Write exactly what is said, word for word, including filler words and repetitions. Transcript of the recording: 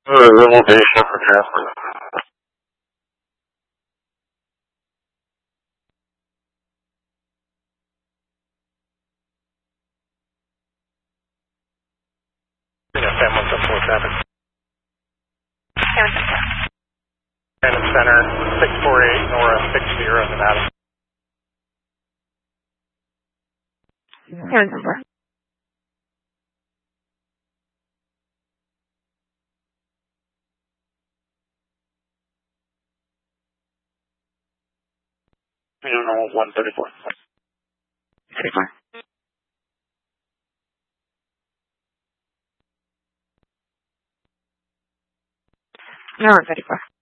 Uh, there will be a separate transfer. Yeah, San one seven four seven. San one seven four. Random Center, six four eight, Nora, six zero, Nevada. San one seven four. Funeral one thirty-four. thirty-four. No, one thirty-four.